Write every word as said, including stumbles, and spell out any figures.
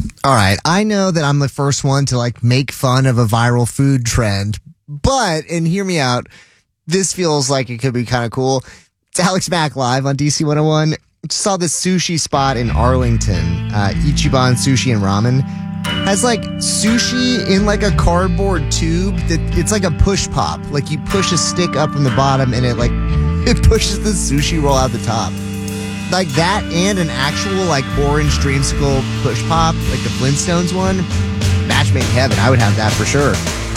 All right. I know that I'm the first one to like make fun of a viral food trend, but, and hear me out, this feels like it could be kind of cool. It's Alex Mack live on D C one oh one. Saw this sushi spot in Arlington, uh, Ichiban Sushi and Ramen. Has like sushi in like a cardboard tube that it's like a push pop. Like you push a stick up from the bottom and it like, it pushes the sushi roll out the top. Like that and an actual like orange dreamsicle push pop, like the Flintstones one. Match made in heaven. I would have that for sure.